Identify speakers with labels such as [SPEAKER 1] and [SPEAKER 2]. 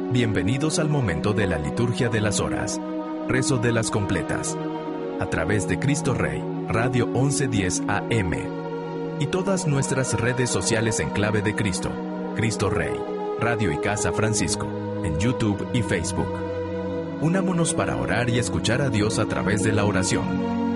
[SPEAKER 1] Bienvenidos al momento de la liturgia de las horas, rezo de las completas, a través de Cristo Rey, Radio 1110 AM, y todas nuestras redes sociales en clave de Cristo, Cristo Rey, Radio y Casa Francisco, en YouTube y Facebook. Unámonos para orar y escuchar a Dios a través de la oración.